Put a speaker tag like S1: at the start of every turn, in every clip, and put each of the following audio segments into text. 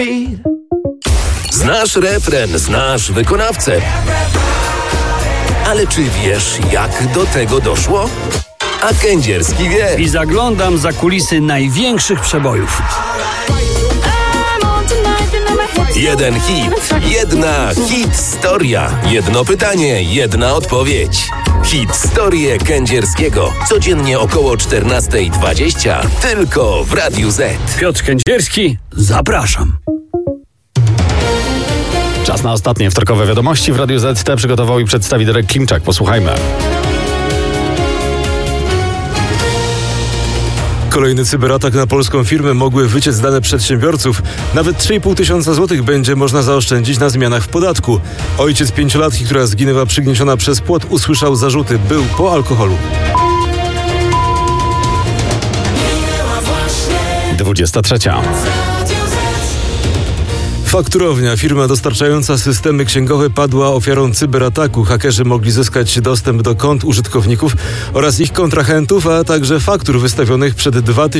S1: Znasz refren, znasz wykonawcę. Ale czy wiesz, jak do tego doszło? A Kędzierski wie.
S2: I zaglądam za kulisy największych przebojów.
S1: Jeden hit, jedna hit-storia. Jedno pytanie, jedna odpowiedź. Hit-storię Kędzierskiego. Codziennie około 14:20. Tylko w Radiu Z.
S2: Piotr Kędzierski, zapraszam.
S3: Czas na ostatnie wtorkowe wiadomości w Radiu Z. Te przygotował i przedstawi Darek Klimczak. Posłuchajmy.
S4: Kolejny cyberatak na polską firmę. Mogły wyciec dane przedsiębiorców. Nawet 3,5 tysiąca złotych będzie można zaoszczędzić na zmianach w podatku. Ojciec 5-latki, która zginęła przygnieciona przez płot, usłyszał zarzuty. Był po alkoholu.
S3: 23.
S4: Fakturownia, firma dostarczająca systemy księgowe, padła ofiarą cyberataku. Hakerzy mogli zyskać dostęp do kont użytkowników oraz ich kontrahentów, a także faktur wystawionych przed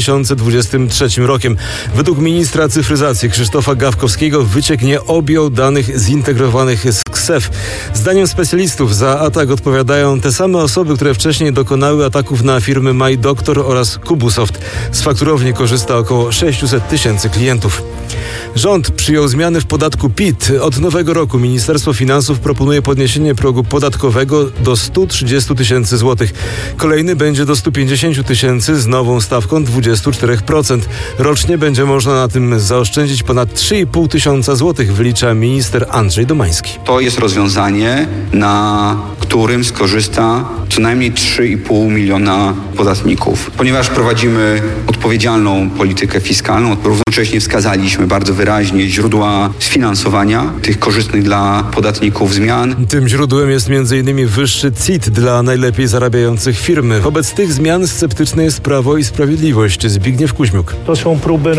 S4: 2023 rokiem. Według ministra cyfryzacji Krzysztofa Gawkowskiego wyciek nie objął danych zintegrowanych z KSEF. Zdaniem specjalistów za atak odpowiadają te same osoby, które wcześniej dokonały ataków na firmy MyDoctor oraz Kubusoft. Z fakturowni korzysta około 600 tysięcy klientów. Rząd przyjął zmiany w podatku PIT. Od nowego roku Ministerstwo Finansów proponuje podniesienie progu podatkowego do 130 tysięcy złotych. Kolejny będzie do 150 tysięcy z nową stawką 24%. Rocznie będzie można na tym zaoszczędzić ponad 3,5 tysiąca złotych, wylicza minister Andrzej Domański.
S5: To jest rozwiązanie, na którym skorzysta co najmniej 3,5 miliona podatników. Ponieważ prowadzimy odpowiedzialną politykę fiskalną, równocześnie wskazaliśmy bardzo wyraźnie źródła sfinansowania tych korzystnych dla podatników zmian.
S4: Tym źródłem jest m.in. wyższy CIT dla najlepiej zarabiających firm. Wobec tych zmian sceptyczne jest Prawo i Sprawiedliwość. Zbigniew Kuźmiuk.
S6: To są próby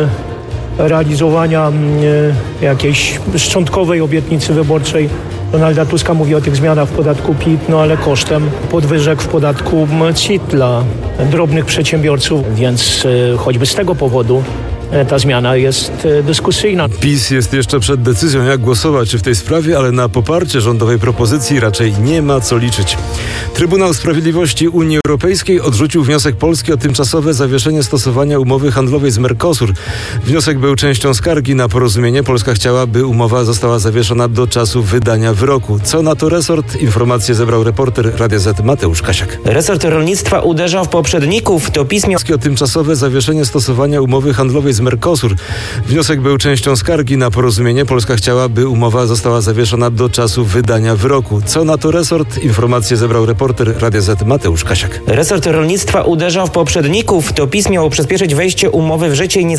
S6: realizowania jakiejś szczątkowej obietnicy wyborczej Donalda Tuska. Mówi o tych zmianach w podatku PIT, ale kosztem podwyżek w podatku CIT dla drobnych przedsiębiorców, więc choćby z tego powodu ta zmiana jest dyskusyjna.
S4: PiS jest jeszcze przed decyzją, jak głosować w tej sprawie, ale na poparcie rządowej propozycji raczej nie ma co liczyć. Trybunał Sprawiedliwości Unii Europejskiej odrzucił wniosek Polski o tymczasowe zawieszenie stosowania umowy handlowej z Mercosur. Wniosek był częścią skargi na porozumienie. Polska chciała, by umowa została zawieszona do czasu wydania wyroku. Co na to resort? Informacje zebrał reporter Radia Z Mateusz Kasiak.
S7: Resort rolnictwa uderzał w poprzedników. To pismo
S4: o tymczasowe zawieszenie stosowania umowy handlowej z Mercosur. Wniosek był częścią skargi na porozumienie. Polska chciała, by umowa została zawieszona do czasu wydania wyroku. Co na to resort? Informacje zebrał reporter Radia Z Mateusz Kasiak.
S7: Resort rolnictwa uderzał w poprzedników. To PiS miało przyspieszyć wejście umowy w życie i nie